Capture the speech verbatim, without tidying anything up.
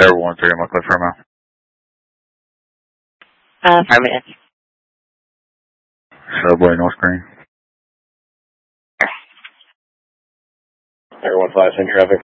Air one three, I'm looking for him. Uh, five minutes. Subway, North Green. Air one five, send traffic.